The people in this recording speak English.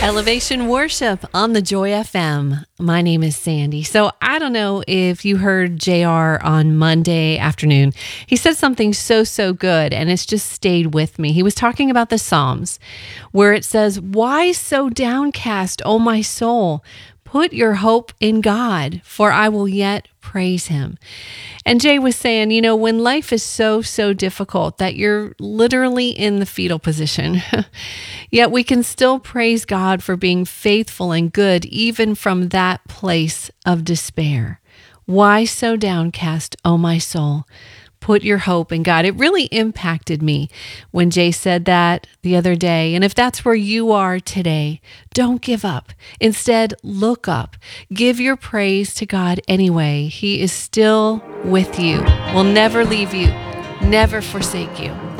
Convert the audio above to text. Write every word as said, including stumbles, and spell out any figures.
Elevation Worship on the Joy F M. My name is Sandy. So I don't know if you heard J R on Monday afternoon. He said something so, so good, and it's just stayed with me. He was talking about the Psalms, where it says, "Why so downcast, O my soul? Put your hope in God, for I will yet praise him." And Jay was saying, you know, when life is so, so difficult that you're literally in the fetal position, yet we can still praise God for being faithful and good, even from that place of despair. Why so downcast, O my soul? Put your hope in God. It really impacted me when Jay said that the other day. And if that's where you are today, don't give up. Instead, look up. Give your praise to God anyway. He is still with you, will never leave you, never forsake you.